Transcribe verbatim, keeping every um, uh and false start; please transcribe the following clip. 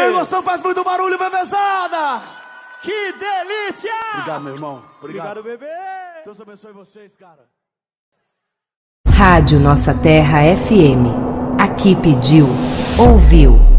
Quem gostou faz muito barulho, bebezada! Que delícia! Obrigado, meu irmão. Obrigado, Obrigado, bebê! Deus abençoe vocês, cara. Rádio Nossa Terra F M. Aqui pediu, ouviu.